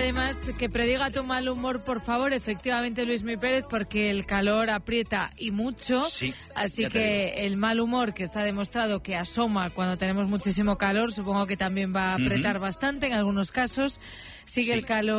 además que prediga tu mal humor, por favor, efectivamente, Luismi Pérez, porque el calor aprieta y mucho. Sí, así que el mal humor, que está demostrado que asoma cuando tenemos muchísimo calor, supongo que también va a apretar bastante en algunos casos. Sigue el calor.